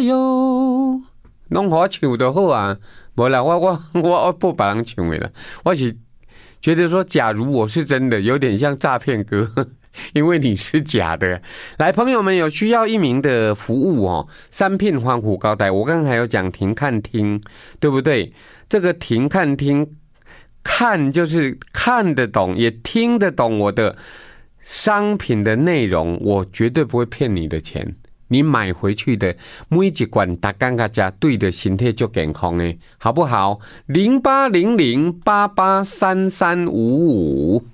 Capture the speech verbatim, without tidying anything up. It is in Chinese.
油，拢好唱就好啊。无啦，我我我我不别人唱的啦，我是觉得说，假如我是真的，有点像诈骗歌。因为你是假的。来，朋友们有需要一名的服务哦，三片欢虎高台，我刚才有讲停看听，对不对？这个停看听，看就是看得懂，也听得懂我的商品的内容，我绝对不会骗你的钱。你买回去的每一罐大家大家对的身体就健康的，好不好？零八零零八八三三五五。